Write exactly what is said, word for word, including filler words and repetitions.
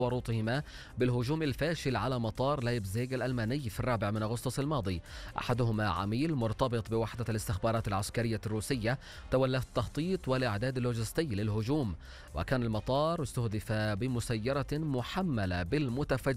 ورطهما بالهجوم الفاشل على مطار لايبزيغ الألماني في الرابع من أغسطس الماضي. أحدهما عميل مرتبط بوحدة الاستخبارات العسكرية الروسية تولى التخطيط والإعداد اللوجستي للهجوم، وكان المطار استهدف بمسيرة محملة بالمتفجرات